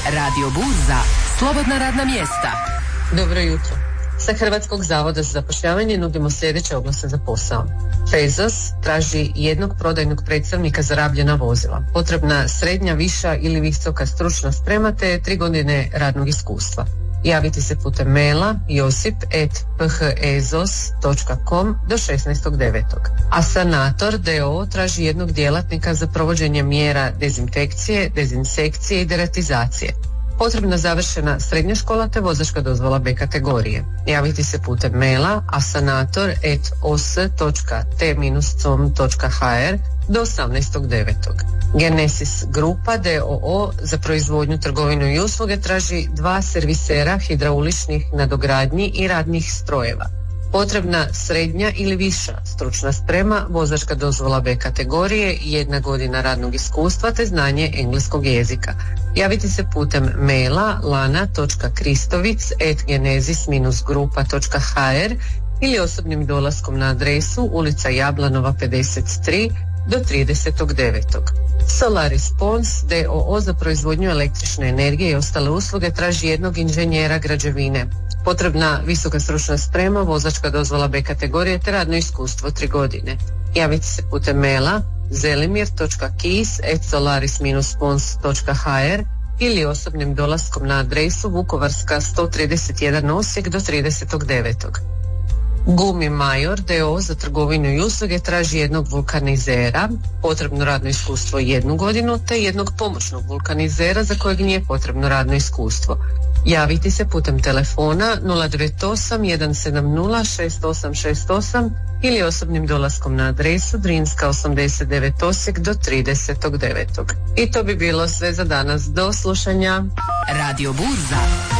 Radio Burza, slobodna radna mjesta. Dobro jutro. Sa Hrvatskog zavoda za zapošljavanje nudimo sljedeće oglase za posao. Fezos traži jednog prodajnog predstavnika za rabljena vozila. Potrebna srednja, viša ili visoka stručna sprema te 3 godine radnog iskustva. Javiti se putem maila josip@phezos.com do 16.9. A Sanator d.o.o. traži jednog djelatnika za provođenje mjera dezinfekcije, dezinsekcije i deratizacije. Potrebna završena srednja škola te vozačka dozvola B kategorije. Javiti se putem maila asanator@os.t-com.hr do 18.9. Genesis Grupa d.o.o. za proizvodnju, trgovinu i usluge traži 2 servisera hidrauličnih nadogradnji i radnih strojeva. Potrebna srednja ili viša stručna sprema, vozačka dozvola B kategorije, 1 godina radnog iskustva te znanje engleskog jezika. Javiti se putem maila lana.kristovic@genesis-grupa.hr ili osobnim dolaskom na adresu ulica Jablanova 53 do 30.9. Solar Response d.o.o. za proizvodnju električne energije i ostale usluge traži jednog inženjera građevine. Potrebna visoka stručna sprema, vozačka dozvola B kategorije te radno iskustvo 3 godine. Javiti se putem maila zelimir.kis@solaris-spons.hr ili osobnim dolaskom na adresu Vukovarska 131 Osijek do 30.9. Gumi Major d.o.o. za trgovinu i usluge traži jednog vulkanizera, potrebno radno iskustvo 1 godinu te jednog pomoćnog vulkanizera za kojeg nije potrebno radno iskustvo. Javiti se putem telefona 098 170 6868 ili osobnim dolaskom na adresu Drinska 89 Osijek do 30.9. I to bi bilo sve za danas. Do slušanja. Radio Burza.